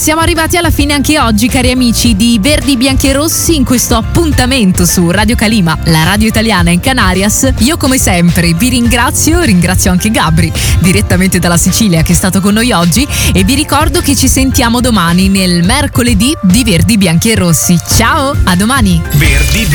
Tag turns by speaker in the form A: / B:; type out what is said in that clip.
A: siamo arrivati alla fine anche oggi, cari amici di Verdi, Bianchi e Rossi, in questo appuntamento su Radio Calima, la radio italiana in Canarias. Io come sempre vi ringrazio anche Gabri, direttamente dalla Sicilia, che è stato con noi oggi, e vi ricordo che ci sentiamo domani nel mercoledì di Verdi, Bianchi e Rossi. Ciao, a domani!
B: Verdi,